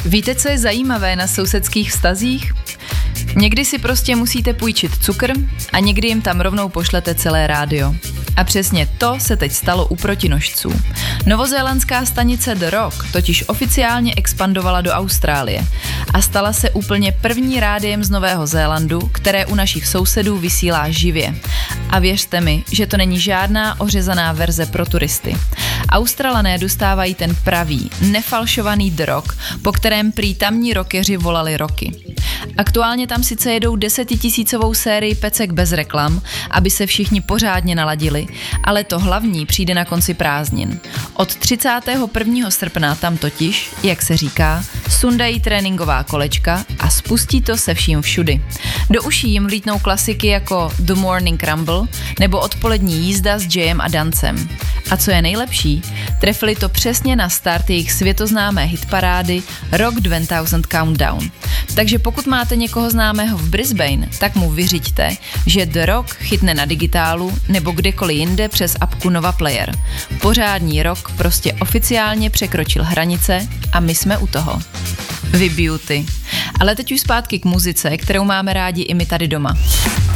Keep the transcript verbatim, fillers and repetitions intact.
Víte, co je zajímavé na sousedských vztazích? Někdy si prostě musíte půjčit cukr a někdy jim tam rovnou pošlete celé rádio. A přesně to se teď stalo u protinožců. Novozélandská stanice The Rock totiž oficiálně expandovala do Austrálie a stala se úplně první rádiem z Nového Zélandu, které u našich sousedů vysílá živě. A věřte mi, že to není žádná ořezaná verze pro turisty. Australané dostávají ten pravý, nefalšovaný The Rock, po kterém prý tamní rockeři volali roky. Aktuálně tam sice jedou desetitisícovou sérii pecek bez reklam, aby se všichni pořádně naladili, ale to hlavní přijde na konci prázdnin. Od třicátého prvního srpna tam totiž, jak se říká, sundají tréninková kolečka a spustí to se vším všudy. Do uší jim vlítnou klasiky jako The Morning Rumble nebo odpolední jízda s Jayem a Dancem. A co je nejlepší, trefili to přesně na start jejich světoznámé hitparády Rock dvě tisíc Countdown. Takže pokud máte někoho známého v Brisbane, tak mu vyřiďte, že The Rock chytne na digitálu nebo kdekoliv jinde přes apku Nova Player. Pořádný rock prostě oficiálně překročil hranice a my jsme u toho. Vy beauty. Ale teď už zpátky k muzice, kterou máme rádi i my tady doma.